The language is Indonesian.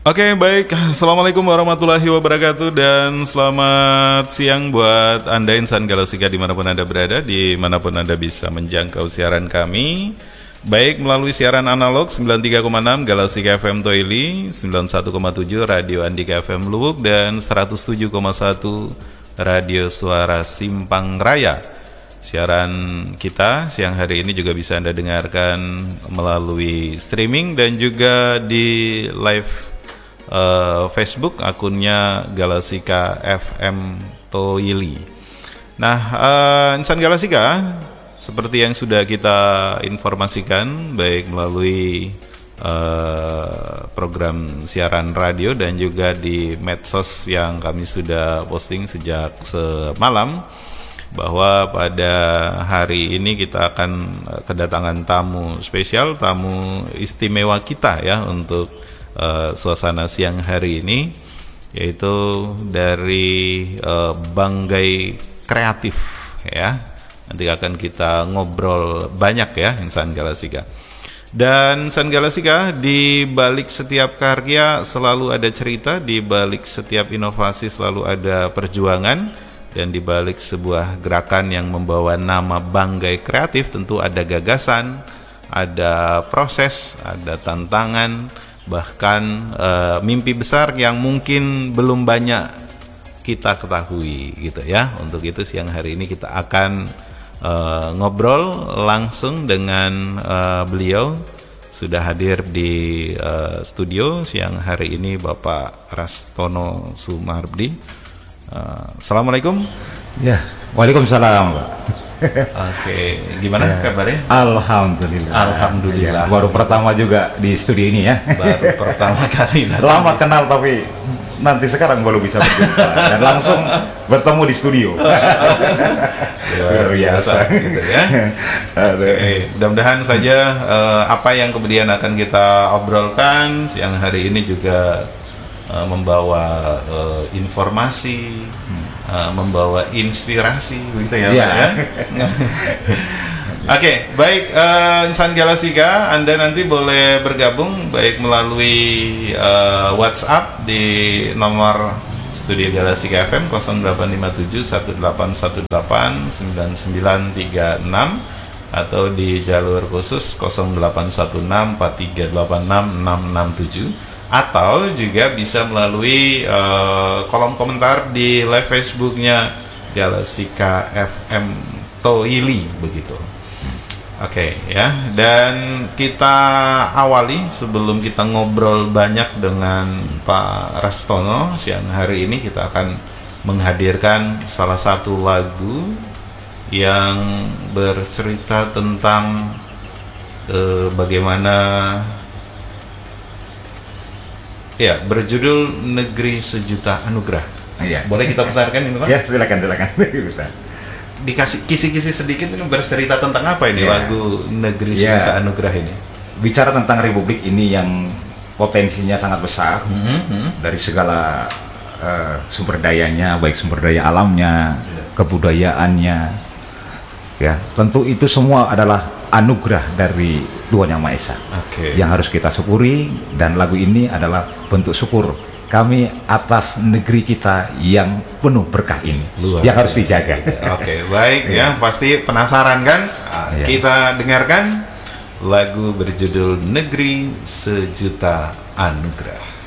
Oke, baik. Assalamualaikum warahmatullahi wabarakatuh dan selamat siang buat Anda insan Galasika dimanapun Anda berada, dimanapun Anda bisa menjangkau siaran kami, baik melalui siaran analog 93,6 Galasika FM Toili, 91,7 Radio Andika FM Luwuk, dan 107,1 Radio Suara Simpang Raya. Siaran kita siang hari ini juga bisa Anda dengarkan melalui streaming dan juga di live Facebook akunnya Galasika FM Toili. Nah, insan Galasika, seperti yang sudah kita informasikan baik melalui program siaran radio dan juga di medsos yang kami sudah posting sejak semalam, bahwa pada hari ini kita akan kedatangan tamu spesial, tamu istimewa kita ya untuk suasana siang hari ini, yaitu dari Banggai Kreatif ya. Nanti akan kita ngobrol banyak ya insan Galasika. Dan insan Galasika, di balik setiap karya selalu ada cerita, di balik setiap inovasi selalu ada perjuangan, dan di balik sebuah gerakan yang membawa nama Banggai Kreatif tentu ada gagasan, ada proses, ada tantangan, bahkan mimpi besar yang mungkin belum banyak kita ketahui gitu ya. Untuk itu siang hari ini kita akan ngobrol langsung dengan beliau. Sudah hadir di studio siang hari ini Bapak Rastono Sumardi. Assalamualaikum. Ya, waalaikumsalam, Pak. Oke, gimana kabarnya? Alhamdulillah. Alhamdulillah. Ya, baru pertama juga di studio ini ya. Baru pertama kali. Lama kenal tapi nanti sekarang baru bisa berjumpa dan langsung bertemu di studio. Luar biasa gitu ya. Oke, mudah-mudahan saja apa yang kemudian akan kita obrolkan siang hari ini juga membawa informasi, membawa inspirasi begitu ya, Pak ya. Oke, baik, insan Galasika, Anda nanti boleh bergabung baik melalui WhatsApp di nomor Studio Galasika FM 085718189936 atau di jalur khusus 081643866667, atau juga bisa melalui kolom komentar di live Facebooknya Galasika FM Toili begitu. Oke ya, dan kita awali sebelum kita ngobrol banyak dengan Pak Rastono siang hari ini, kita akan menghadirkan salah satu lagu yang bercerita tentang bagaimana ya, berjudul Negeri Sejuta Anugerah. Ya. Boleh kita putarkan ini, Pak? Ya, silakan. Dikasih kisi-kisi sedikit, ini bercerita tentang apa ini lagu Negeri Sejuta Anugerah ini? Bicara tentang republik ini yang potensinya sangat besar, dari segala sumber dayanya, baik sumber daya alamnya, kebudayaannya. Ya, tentu itu semua adalah anugerah dari Tuhan Yang Maha Esa, yang harus kita syukuri, dan lagu ini adalah bentuk syukur kami atas negeri kita yang penuh berkah ini, yang harus dijaga. Oke, baik ya, pasti penasaran kan? Kita dengarkan lagu berjudul Negeri Sejuta Anugerah.